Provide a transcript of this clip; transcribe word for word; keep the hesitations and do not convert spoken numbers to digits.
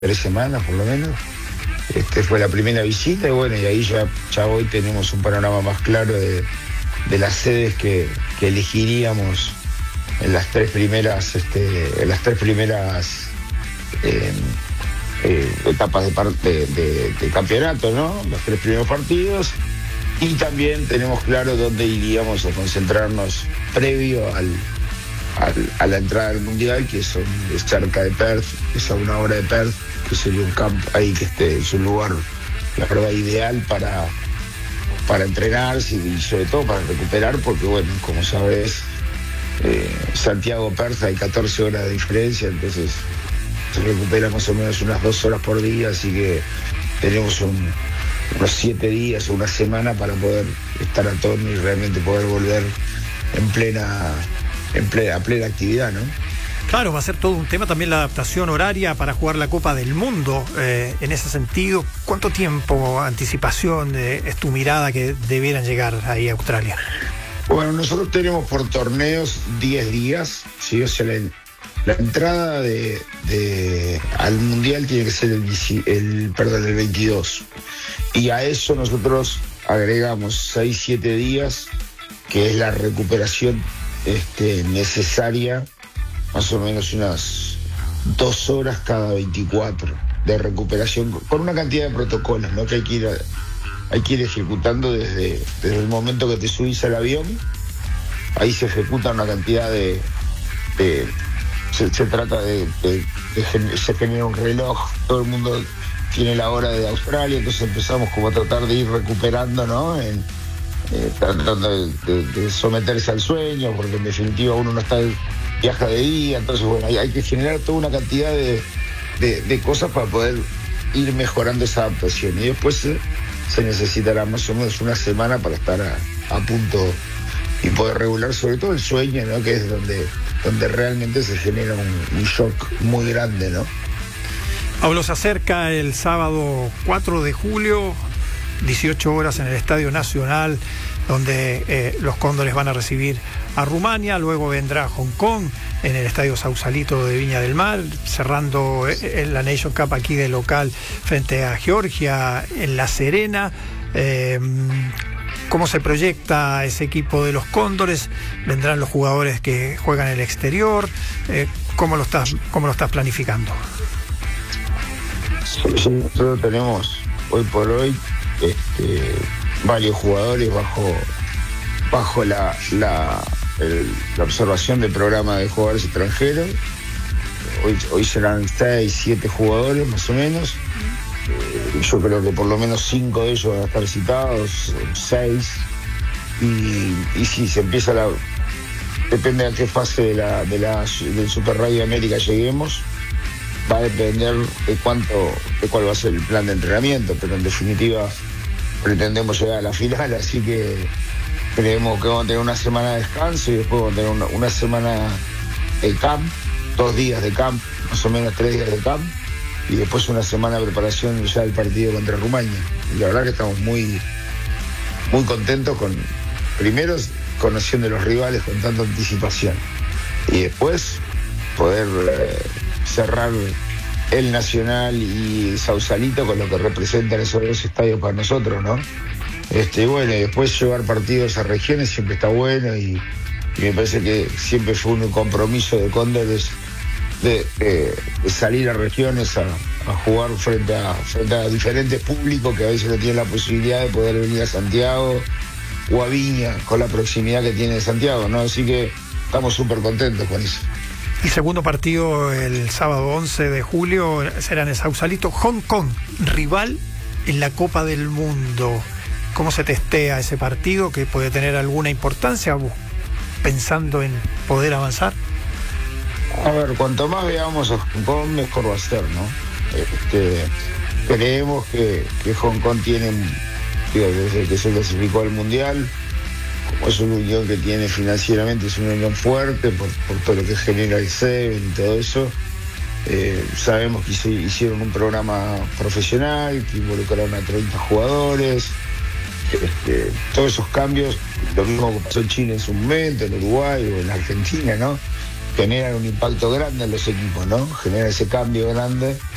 tres semanas por lo menos. Este fue la primera visita y bueno, y ahí ya, ya hoy tenemos un panorama más claro de, de las sedes que, que elegiríamos en las tres primeras, este, en las tres primeras eh, eh, etapas de, par, de, de, de campeonato, ¿no? Los tres primeros partidos. Y también tenemos claro dónde iríamos a concentrarnos previo al, al, a la entrada al Mundial, que son es cerca de Perth, que es a una hora de Perth, que sería un campo ahí que este, es un lugar, la verdad, ideal para, para entrenarse y sobre todo para recuperar, porque bueno, como sabes, eh, Santiago-Perth hay catorce horas de diferencia, entonces se recupera más o menos unas dos horas por día, así que tenemos un unos siete días o una semana para poder estar a tono y realmente poder volver en plena, en plena, a plena actividad, ¿no? Claro, va a ser todo un tema también la adaptación horaria para jugar la Copa del Mundo. Eh, en ese sentido, ¿cuánto tiempo, anticipación eh, es tu mirada que debieran llegar ahí a Australia? Bueno, nosotros tenemos por torneos diez días, ¿sí? O sea, la, la entrada de, de, al Mundial tiene que ser el, el, perdón, el veintidós. Y a eso nosotros agregamos seis siete días, que es la recuperación este, necesaria, más o menos unas dos horas cada veinticuatro de recuperación, con una cantidad de protocolos, ¿no? Que hay que ir, a, hay que ir ejecutando desde, desde el momento que te subís al avión. Ahí se ejecuta una cantidad de... de se, se trata de, de, de... se genera un reloj, todo el mundo tiene la hora de Australia, entonces empezamos como a tratar de ir recuperando, ¿no? En, eh, tratando de, de, de someterse al sueño, porque en definitiva uno no está viaja de día, entonces bueno, hay, hay que generar toda una cantidad de, de, de cosas para poder ir mejorando esa adaptación. Y después eh, se necesitará más o menos una semana para estar a, a punto y poder regular sobre todo el sueño, ¿no? Que es donde, donde realmente se genera un, un shock muy grande, ¿no? Pablo, se acerca el sábado cuatro de julio, dieciocho horas en el Estadio Nacional, donde eh, los Cóndores van a recibir a Rumania, luego vendrá Hong Kong en el Estadio Sausalito de Viña del Mar, cerrando eh, la Nation Cup aquí de local frente a Georgia en La Serena. Eh, ¿Cómo se proyecta ese equipo de los Cóndores? ¿Vendrán los jugadores que juegan en el exterior? Eh, ¿cómo lo estás, cómo lo estás planificando? Sí, sí, nosotros tenemos hoy por hoy este, varios jugadores bajo bajo la la, el, la observación del programa de jugadores extranjeros. Hoy, hoy serán seis, siete jugadores más o menos. Eh, yo creo que por lo menos cinco de ellos van a estar citados, seis. Y, y si se empieza la... Depende de qué fase de la, de la, del Super Rugby América lleguemos. Va a depender de cuánto, de cuál va a ser el plan de entrenamiento, pero en definitiva pretendemos llegar a la final, así que creemos que vamos a tener una semana de descanso y después vamos a tener una, una semana de camp, dos días de camp, más o menos tres días de camp, y después una semana de preparación ya del partido contra Rumania. Y la verdad que estamos muy, muy contentos con, primero, conociendo los rivales con tanta anticipación, y después poder eh, cerrar el Nacional y Sausalito con lo que representan esos dos estadios para nosotros, ¿no? Este, bueno, y después llevar partidos a regiones siempre está bueno y, y me parece que siempre fue un compromiso de Cóndores de, de, de salir a regiones a, a jugar frente a, frente a diferentes públicos que a veces no tienen la posibilidad de poder venir a Santiago o a Viña con la proximidad que tiene de Santiago, ¿no? Así que estamos súper contentos con eso. Y segundo partido el sábado once de julio será en el Sausalito. Hong Kong, rival en la Copa del Mundo. ¿Cómo se testea ese partido que puede tener alguna importancia pensando en poder avanzar? A ver, cuanto más veamos a Hong Kong, mejor va a ser, ¿no? Este, creemos que, que Hong Kong tiene, digo, desde que se clasificó al Mundial, como es una unión que tiene financieramente, es una unión fuerte por, por todo lo que genera el Seven y todo eso. Eh, sabemos que se hicieron un programa profesional, que involucraron a treinta jugadores. Este, todos esos cambios, lo mismo que pasó en Chile en su momento, en Uruguay o en Argentina, ¿no? Generan un impacto grande en los equipos, ¿no? Genera ese cambio grande